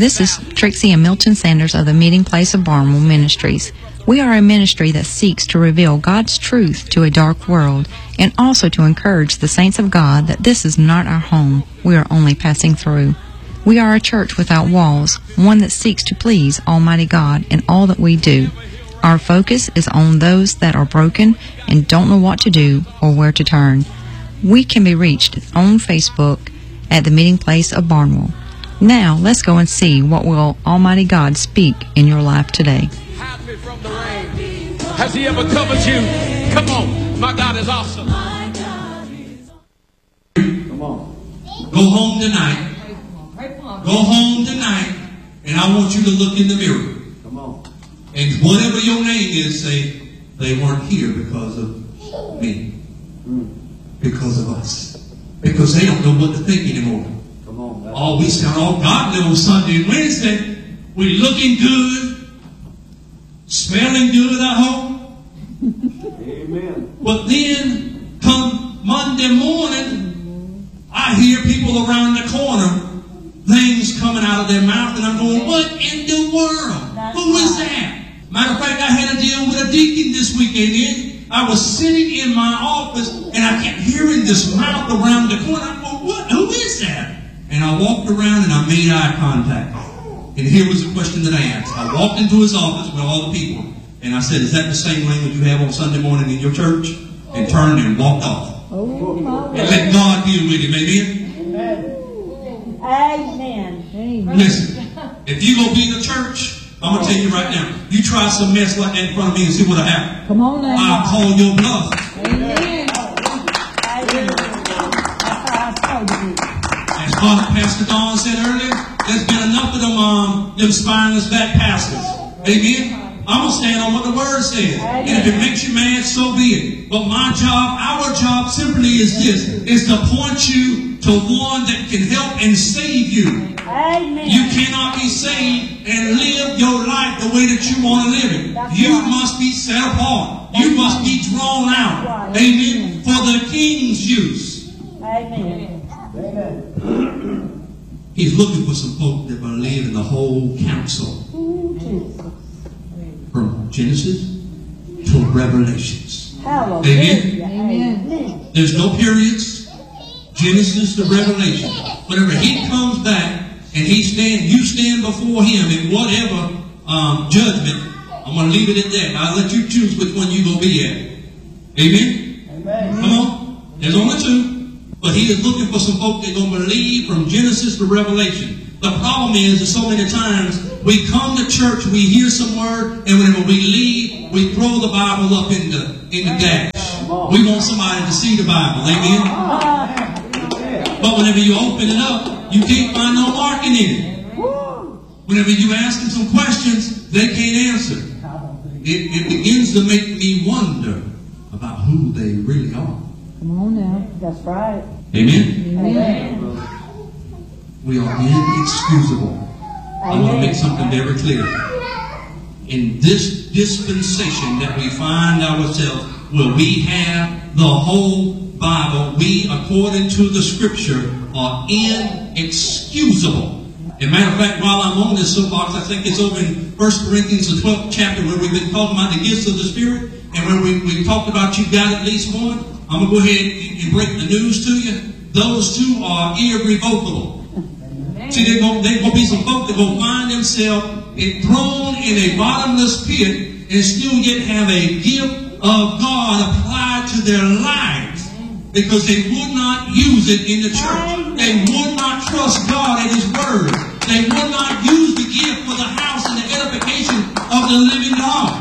this is Trixie and Milton Sanders of the Meeting Place of Barnwell Ministries. We are a ministry that seeks to reveal God's truth to a dark world and also to encourage the saints of God that this is not our home. We are only passing through. We are a church without walls, one that seeks to please Almighty God in all that we do. Our focus is on those that are broken and don't know what to do or where to turn. We can be reached on Facebook at the Meeting Place of Barnwell. Now, let's go and see what will Almighty God speak in your life today. Hide me from the rain. Has He ever covered you? Come on. My God is awesome. Come on. Go home tonight. Go home tonight, and I want you to look in the mirror. Come on. And whatever your name is, say, they weren't here because of me. Because of us. Because they don't know what to think anymore. Come on. All we sound all godly on Sunday and Wednesday. We looking good. Smelling good, I hope. Amen. But then, come Monday morning, I hear people around the corner, things coming out of their mouth, and I'm going, what in the world? Who is that? Matter of fact, I had to deal with a deacon this weekend. I was sitting in my office, and I kept hearing this mouth around the corner. I'm going, what? Who is that? And I walked around, and I made eye contact. And here was the question that I asked. I walked into his office with all the people, and I said, is that the same language you have on Sunday morning in your church? And turned and walked off. And let God deal with him. Amen? Amen. Listen, if you go be in the church, I'm going to tell you right now, you try some mess like that in front of me and see what'll happen. Come on now. I'll call your bluff. Amen. As Pastor Don said earlier, there's been enough of them spineless back pastors. Amen. I'm going to stand on what the Word says. And if it makes you mad, so be it. But my job, our job simply is this, is to point you to one that can help and save you. Amen. You cannot be saved and live your life the way that you want to live it. You must be set apart. You must be drawn out. Amen. For the King's use. Amen. He's looking for some folk that believe in the whole counsel. From Genesis to Revelations. Amen. Amen. There's no periods. Genesis to Revelation. Whenever He comes back and you stand before Him in whatever judgment, I'm going to leave it at that. I'll let you choose which one you're going to be at. Amen? Amen. Come on. There's only two. But He is looking for some folk that are going to believe from Genesis to Revelation. The problem is that so many times we come to church, we hear some word, and whenever we leave, we throw the Bible up in the dash. We want somebody to see the Bible. Amen? But whenever you open it up, you can't find no marking in it. Whenever you ask them some questions, they can't answer. It begins to make me wonder about who they really are. Come on now. That's right. Amen? Amen. We are inexcusable. I want to make something very clear. In this dispensation that we find ourselves, where we have the whole Bible, we, according to the Scripture, are inexcusable. As a matter of fact, while I'm on this soapbox, I think it's over in 1 Corinthians, the 12th chapter, where we've been talking about the gifts of the Spirit, and where we talked about you got at least one. I'm going to go ahead and break the news to you. Those two are irrevocable. See, there's going to be some folk that will find themselves thrown in a bottomless pit and still yet have a gift of God applied to their lives because they would not use it in the church. They would not trust God and His Word. They would not use the gift for the house and the edification of the living God.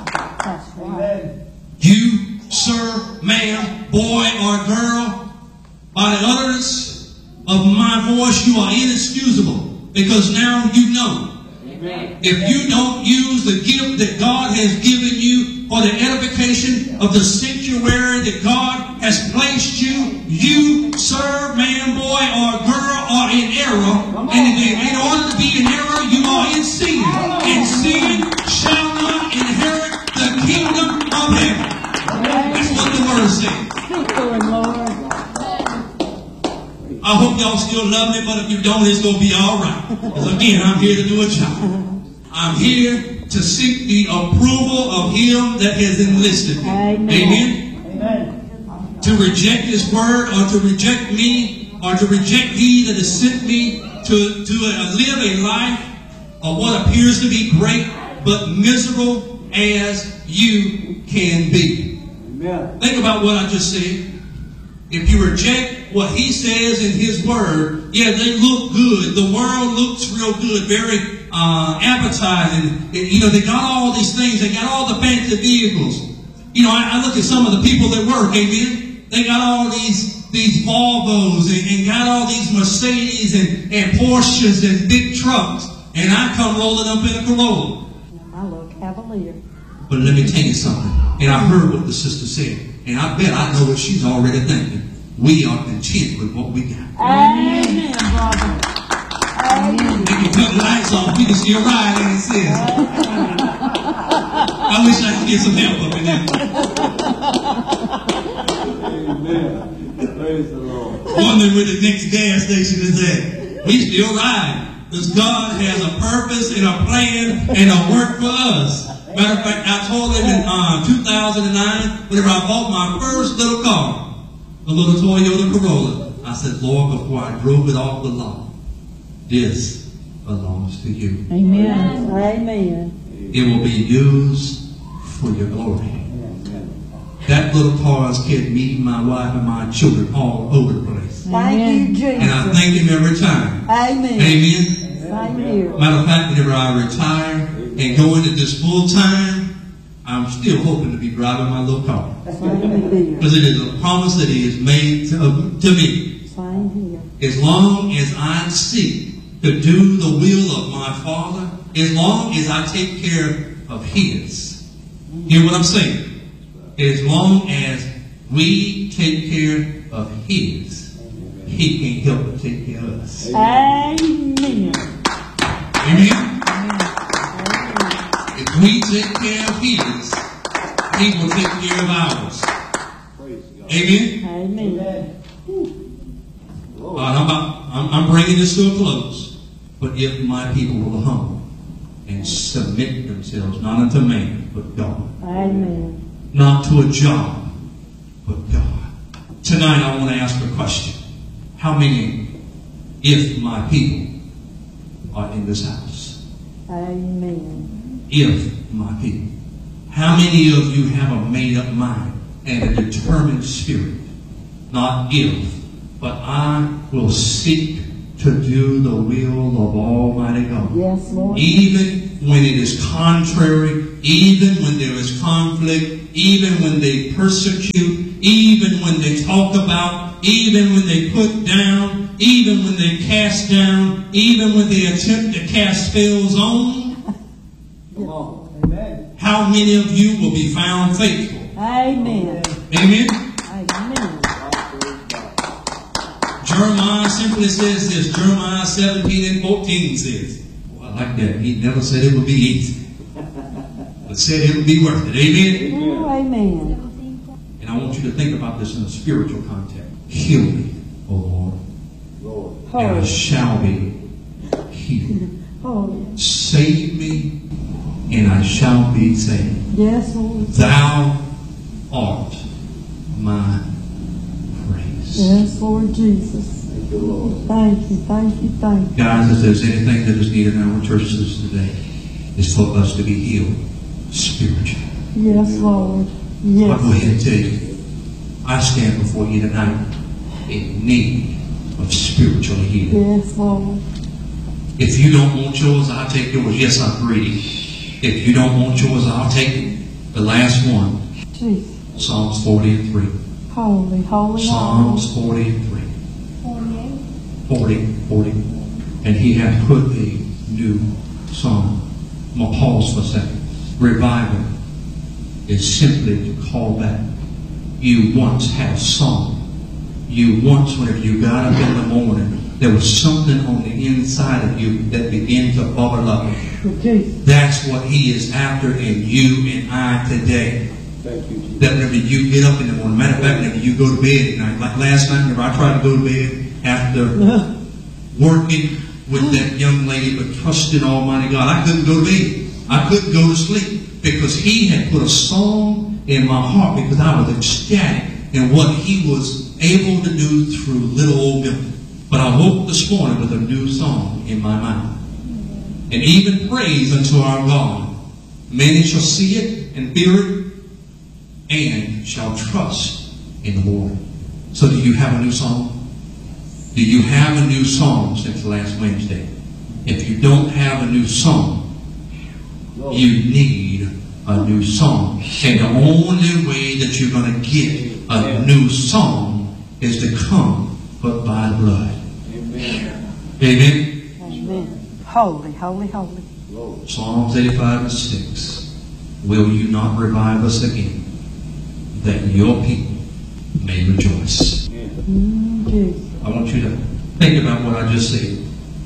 You, sir, man, boy, or girl, by the utterance of my voice, you are inexcusable because now you know. Amen. If you don't use the gift that God has given you for the edification of the sanctuary that God has placed you, you, sir, man, boy, or girl, are in error. And in order to be in error, you are in sin. And sin shall not inherit the kingdom of heaven. That's what the Word says. I I hope y'all still love me, but if you don't, it's going to be all right. Because again, I'm here to do a job. I'm here to seek the approval of Him that has enlisted me. Amen. Amen. To reject His word, or to reject me, or to reject He that has sent me to live a life of what appears to be great, but miserable as you can be. Amen. Think about what I just said. If you reject what He says in His word, yeah, they look good. The world looks real good, very appetizing. They got all these things. They got all the fancy vehicles. I look at some of the people that work, amen. They got all these Volvos and got all these Mercedes and Porsches and big trucks. And I come rolling up in a Corolla. I look cavalier. But let me tell you something. And I heard what the sister said. And I bet I know what she's already thinking. We are content with what we got. Amen, brother. Amen. You can cut the lights off. You can still ride, and it says. I wish I could get some help up in there. Amen. Praise the Lord. Wondering where the next gas station is at. We still ride. Because God has a purpose and a plan and a work for us. Matter of fact, I told him in 2009, whenever I bought my first little car, a little Toyota Corolla, I said, Lord, before I drove it off the lot, this belongs to you. Amen. Amen. It will be used for your glory. That little car has kept me, my wife, and my children all over the place. Thank you, Jesus. And I thank Him every time. Amen. Amen. Same here. Matter of fact, whenever I retire and go into this full time, I'm still hoping to be driving my little car. Because it is a promise that He has made to me. Same here. As long as I seek to do the will of my Father, as long as I take care of His. Hear what I'm saying? As long as we take care of His, He can help but take care of us. Amen. Amen? If we take care of His, He will take care of ours. Amen? Amen. I'm bringing this to a close. But if my people will humble and submit themselves, not unto man, but God. Amen. Not to a job, but God. Tonight I want to ask a question. How many, if my people, are in this house? Amen. If my people. How many of you have a made-up mind and a determined spirit? Not if, but I will seek to do the will of Almighty God. Yes, Lord. Even when it is contrary, even when there is conflict, even when they persecute, even when they talk about, even when they put down, even when they cast down, even when they attempt to cast spells on. Come on. Amen. How many of you will be found faithful? Amen. Amen? Amen. Jeremiah simply says this. Jeremiah 17 and 14 says, oh, I like that. He never said it would be easy, but said it would be worth it. Amen? Oh, amen. And I want you to think about this in a spiritual context. Heal me, O Lord, Lord. and I shall be healed. Oh, Save me, and I shall be saved. yes, Lord. Thou art my praise. Yes, Lord Jesus. Thank you, Lord. Thank you, thank you, thank you. Guys, if there's anything that is needed in our churches today, it's for us to be healed spiritually. Yes, Lord. I'll Yes. go ahead and tell you, I stand before you tonight in need of spiritual healing. Yes, Lord. If you don't want yours, I'll take yours. Yes, I'm greedy. If you don't want yours, I'll take it. The last one, Jesus. Psalms 40 and 3. Holy, holy, Psalms 40 and 3. 40. And he hath put a new song. I'm going to pause for a second. Revival is simply to call back. You once had a song. You once, whenever you got up in the morning, there was something on the inside of you that began to bubble up. Jesus. That's what he is after in you and I today. Thank you, Jesus. That whenever you get up in the morning, matter of fact, whenever you go to bed at night, like last night, whenever I tried to go to bed, after working with that young lady, but trusted Almighty God. I couldn't go to bed. I couldn't go to sleep because He had put a song in my heart because I was ecstatic in what He was able to do through little old Milton. But I woke this morning with a new song in my mouth. And even praise unto our God. Many shall see it and fear it and shall trust in the Lord. So do you have a new song? Do you have a new song since last Wednesday? If you don't have a new song, you need a new song. And the only way that you're going to get a new song is to come but by the blood. Amen. Amen. Amen. Holy, holy, holy. Psalms 85 and 6. Will you not revive us again, that your people may rejoice? I want you to think about what I just said.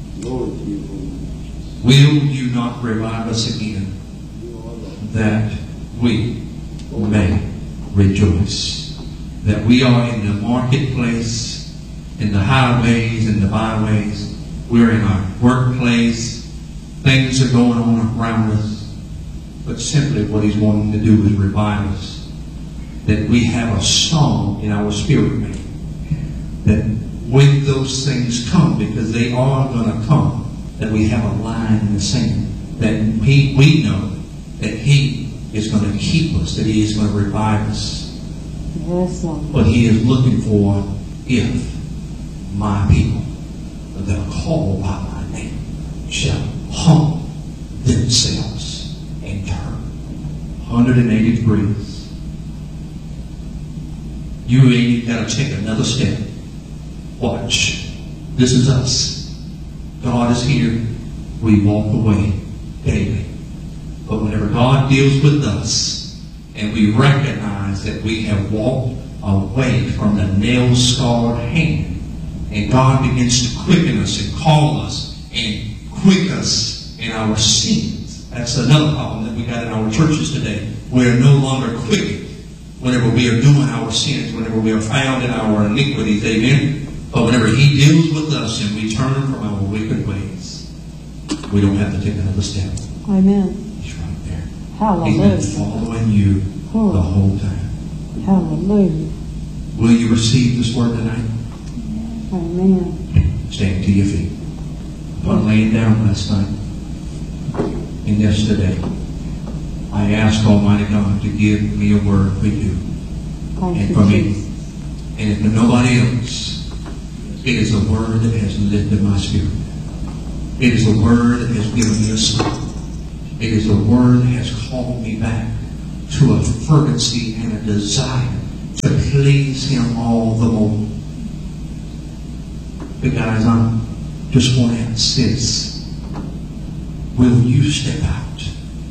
Will you not revive us again, that we may rejoice? That we are in the marketplace, in the highways and the byways. We're in our workplace. Things are going on around us. But simply what He's wanting to do is revive us. That we have a song in our spirit, man. That when those things come, because they are going to come, that we have a line in the sand. That we know that He is going to keep us, that He is going to revive us. Yes, Lord. But He is looking for, if my people that are called by my name shall humble themselves and turn 180 degrees. You ain't got to take another step. Watch. This is us. God is here. We walk away daily. But whenever God deals with us and we recognize that we have walked away from the nail-scarred hand, and God begins to quicken us and call us and quick us in our sins. That's another problem that we got in our churches today. We are no longer quickened whenever we are doing our sins, whenever we are found in our iniquities. Amen. But whenever He deals with us and we turn from our wicked ways, we don't have to take another step. Amen. He's right there. Hallelujah. He's been following you the whole time. Hallelujah. Will you receive this word tonight? Amen. Stand to your feet. Upon laying down last night and yesterday, I asked Almighty God to give me a word for you and for me. And if for nobody else, it is a word that has lifted my spirit. It is a word that has given me a song. It is a word that has called me back to a fervency and a desire to please Him all the more. But guys, I just want to ask this. Will you step out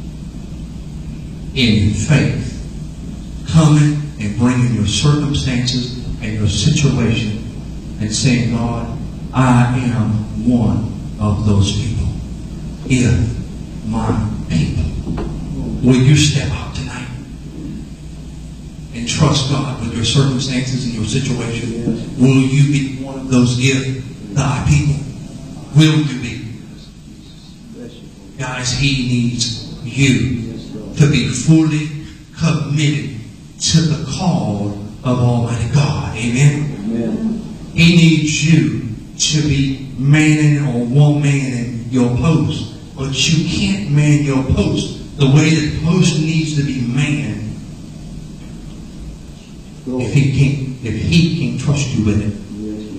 in faith, coming and bringing your circumstances and your situation and saying, God, I am one of those people. If my people, will you step out tonight and trust God with your circumstances and your situation? Will you be one of those if thy people? Will you be? Guys, He needs you to be fully committed to the call of Almighty God. Amen? Amen. He needs you to be manning or womaning your post. But you can't man your post the way the post needs to be manned if he can't trust you with it.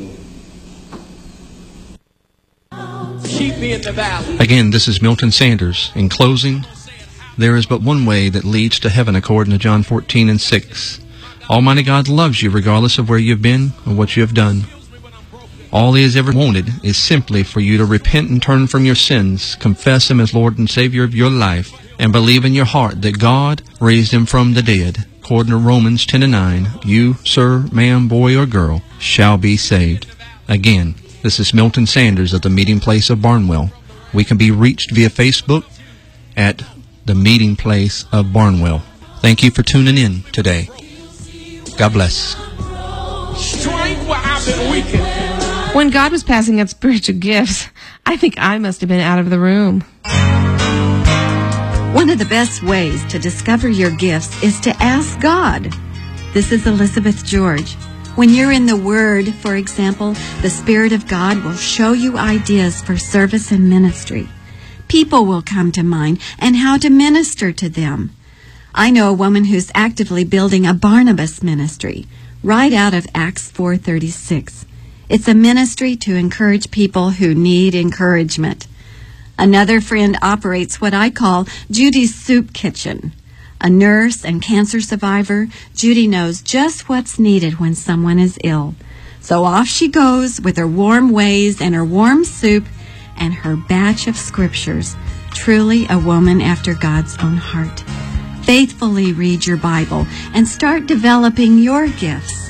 Keep me in the valley. Again, this is Milton Sanders. In closing, there is but one way that leads to heaven according to John 14 and 6. Almighty God loves you regardless of where you've been or what you have done. All He has ever wanted is simply for you to repent and turn from your sins, confess Him as Lord and Savior of your life, and believe in your heart that God raised Him from the dead. According to Romans 10 and 9, you, sir, ma'am, boy, or girl, shall be saved. Again, this is Milton Sanders of the Meeting Place of Barnwell. We can be reached via Facebook at the Meeting Place of Barnwell. Thank you for tuning in today. God bless. Strength where I've been weakened. When God was passing out spiritual gifts, I think I must have been out of the room. One of the best ways to discover your gifts is to ask God. This is Elizabeth George. When you're in the Word, for example, the Spirit of God will show you ideas for service and ministry. People will come to mind and how to minister to them. I know a woman who's actively building a Barnabas ministry right out of Acts 4:36. It's a ministry to encourage people who need encouragement. Another friend operates what I call Judy's Soup Kitchen. A nurse and cancer survivor, Judy knows just what's needed when someone is ill. So off she goes with her warm ways and her warm soup and her batch of scriptures. Truly a woman after God's own heart. Faithfully read your Bible and start developing your gifts.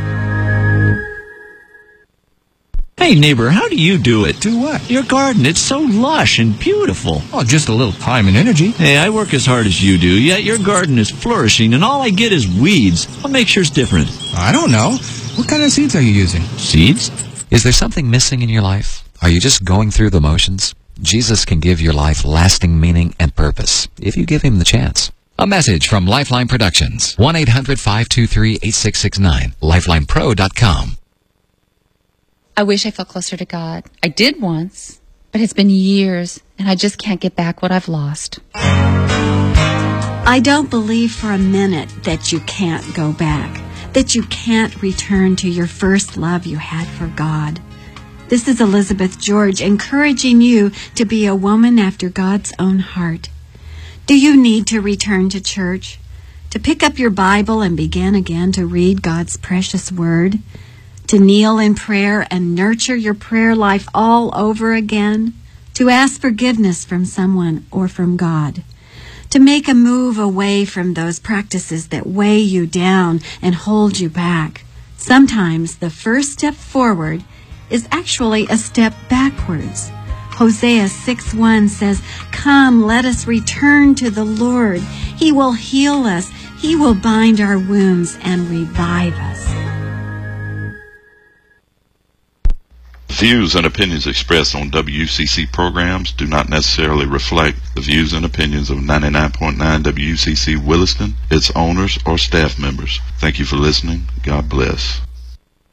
Hey, neighbor, how do you do it? Do what? Your garden. It's so lush and beautiful. Oh, just a little time and energy. Hey, I work as hard as you do, yet your garden is flourishing, and all I get is weeds. What makes yours different? I don't know. What kind of seeds are you using? Seeds? Is there something missing in your life? Are you just going through the motions? Jesus can give your life lasting meaning and purpose if you give him the chance. A message from Lifeline Productions. 1-800-523-8669. LifelinePro.com. I wish I felt closer to God. I did once, but it's been years, and I just can't get back what I've lost. I don't believe for a minute that you can't go back, that you can't return to your first love you had for God. This is Elizabeth George encouraging you to be a woman after God's own heart. Do you need to return to church? To pick up your Bible and begin again to read God's precious word? To kneel in prayer and nurture your prayer life all over again? To ask forgiveness from someone or from God? To make a move away from those practices that weigh you down and hold you back? Sometimes the first step forward is actually a step backwards. Hosea 6:1 says, "Come, let us return to the Lord. He will heal us. He will bind our wounds and revive us." Views and opinions expressed on WCC programs do not necessarily reflect the views and opinions of 99.9 WCC Williston, its owners, or staff members. Thank you for listening. God bless.